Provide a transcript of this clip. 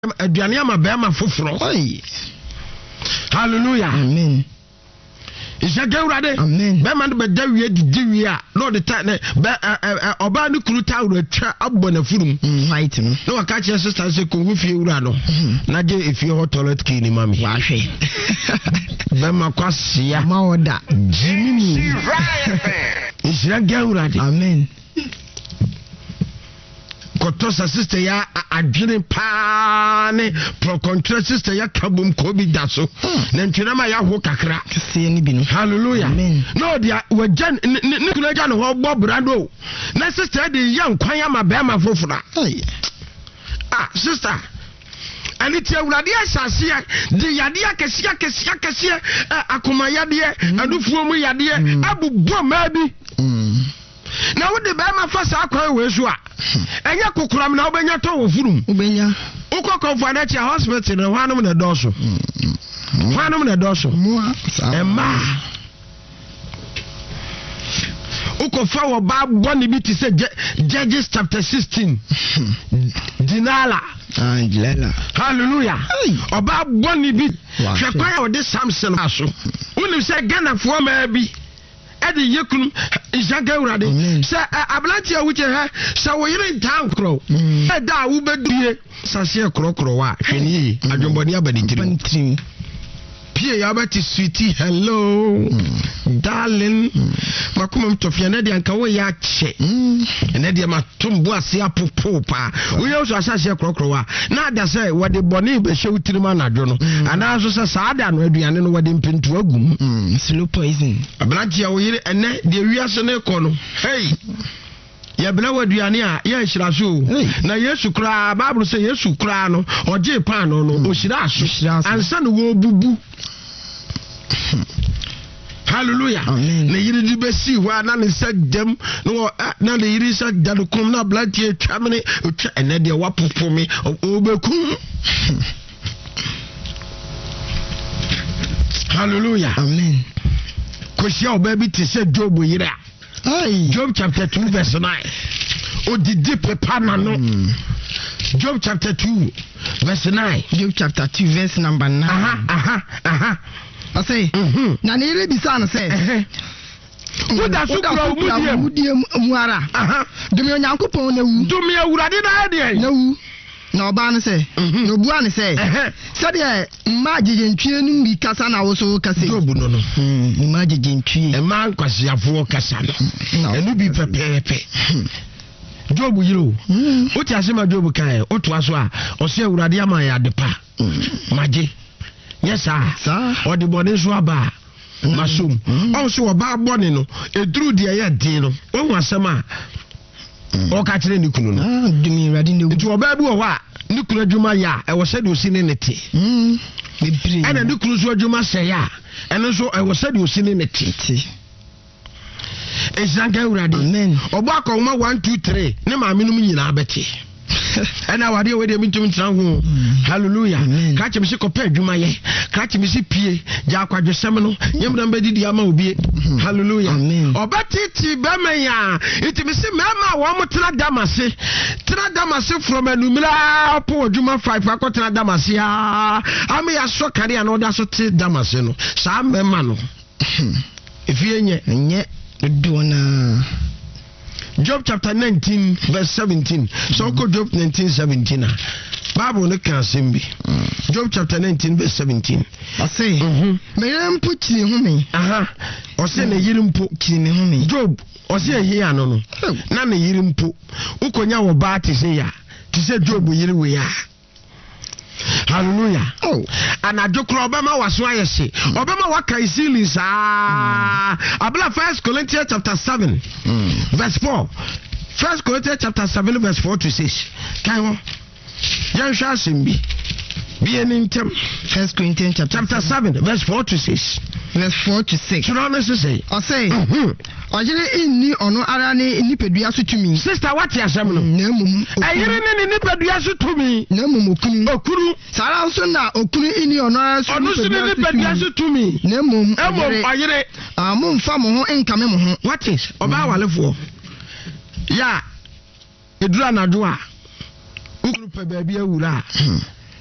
aduane ama bema foforo. Hallelujah. Amen. Ishaga urade. Amen. Bema no beda wie didi a no de ta oba no kuru ta uro twa abbo na furum. Right no. No waka che sister se ko fie ura no. Na je ifie hot toilet key ni mami. Wa hwe. Bema kwasia. Ma oda. Jimmy. Ishaga urade. Amen. Kotosa sister ya adwene pa ne pro control sister ya kabum ko bi daso na ntwena ma ya ho kakra kese ni bi no. Hallelujah. Amen. No dia wajan ne kuna ja no ho bo brado na sister de ya nkwan ya ma be ma fofura. Sister ani ti awurade asase ya de yade akese akoma yade anufuo mu yade abubo ma bi. Na wo de be ma fa sa akwan we so a enye kokuram na obenya to wo furum obenya ukoko na chia hospital na hwanum na doso emma ukofa wo ba boni bi ti say Judges chapter 16 dinala Angela. Hallelujah. Oba boni bi hwekwa ya de Samson aso uni say Ghana fo ma bi edi yekunu Ishaga urade se ablanti awuche ha se wo yire ntan kro da wo bedue sase krokro wa hwani adwomboni abadintiri pie ya bati sweetie hello darling makuma mtofia na de anka wo ya che na de matombo ase apopo pa wo ye so asase krokro wa na da se wo de boni be hwe utirima na dwo no ana so se saada no aduane no wo de mpintu agum slow poison ablanti ya wo yire ene de wiase ne ko no hey ya bela waduane a ya hira so na Yesu kra Bible say Yesu kra no oje pan no o hira so ansa no wo bubu. Hallelujah. Na yiri di besi wa na ne sadam no na ne yiri sadam kom na blantie twamene otwa ene de wapopo me obekum. Hallelujah. Amen. Kosia obabi ti se Job yira. Job chapter 2 verse 9. Odidi pepa na no. Job chapter 2 verse 9. Job chapter 2 verse number 9. I say, na ne re bisa na say. Uda sukura umudiem muara. Dumi onyankopon na wu. Dumi awurade na de. Na wu. Na oba ne say. No bua ne say. Say de mma jejentwie nu bi kasa na wo so kasa. Job no no. Mma jejentwie. E ma nkwasiafo kasa no. Enu bi pepepe. Job yiro. Oti asema Job kai. Oto aso a o se awurade ama ya de pa. Maje. Yes sir. Or the body so aba masum. Also oba body no edru de ya din no. Won asema o ka kire ni kunu no. Dumi radi ne. Nti oba bi wo wa ni kunu adwuma ya e wo se de osini nete. Bebre. Ana ni kunu so adwuma se ya. Eno so e wo se de osini nete. Ishaga urade. Amen. Oba akoma 1 2 3 ne ma menum nyina abeti. And I wadi we de mintum trangu. Hallelujah. Catch me kope adwuma ye. Catch me si pie. Ja kwadwesem no. Nyemda mbedi di ama obi. Hallelujah. Obatiti bemeya. Iti me si mema wo mo tena damase. Tena damase from enumira po adwuma 5 akotena damase ha. Ame ya so kare na oda so te damase no. Sa mema no. Ifie nye dona Job chapter 19 verse 17. So Job 19:17. Bible no can simbi. Job chapter 19 verse 17. I say, me yempo kiri hu me. O say na yirimpo kiri me hu me. Job o say he ya no no. Na na yirimpo. Ukonya wo ba ti say ya. Ti say Job yiri we ya. Hallelujah. Anadokro obama waso ayese. Obama waka isili sa. Abla 1 Corinthians chapter 7 verse 4. 1 Corinthians chapter 7 verse 4 to 6. Kan ho. Yan hwa simbi. Bi enintem. 1 Corinthians chapter 7 verse 4 to 6. Verse 4 to 6. So no say. I say. Ojere inni ono ara ni nipadua so tumi. Sister what ya asem no? Na mum. Ayire ni nipadua so tumi. Na mum okuru. Sara so na okuru inni ono ara so nipadua so tumi. Na mum. Ayire. Mum fa mo ho enkame mo ho. What is? Oba walefo. Ya. Edura na do a. Ukuru pe baabi awura.